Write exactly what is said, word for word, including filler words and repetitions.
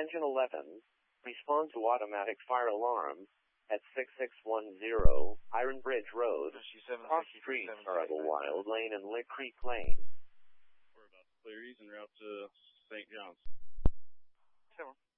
Engine eleven, respond to automatic fire alarm at six six one zero Iron Bridge Road, cross streets Arable Wild Lane and Lick Creek Lane. We're about to clear ease en route to Saint John's. Seven.